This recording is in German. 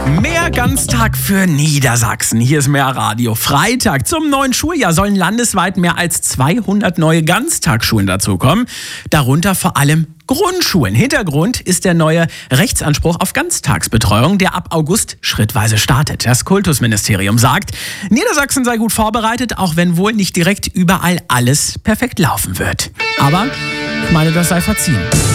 Mehr Ganztag für Niedersachsen. Hier ist mehr Radio. Freitag zum neuen Schuljahr sollen landesweit mehr als 200 neue Ganztagsschulen dazukommen. Darunter vor allem Grundschulen. Hintergrund ist der neue Rechtsanspruch auf Ganztagsbetreuung, der ab August schrittweise startet. Das Kultusministerium sagt, Niedersachsen sei gut vorbereitet, auch wenn wohl nicht direkt überall alles perfekt laufen wird. Aber ich meine, das sei verziehen.